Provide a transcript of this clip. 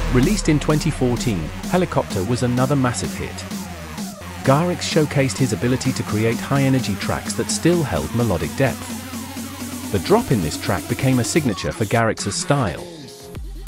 Released in 2014, Helicopter was another massive hit. Garrix showcased his ability to create high-energy tracks that still held melodic depth. The drop in this track became a signature for Garrix's style.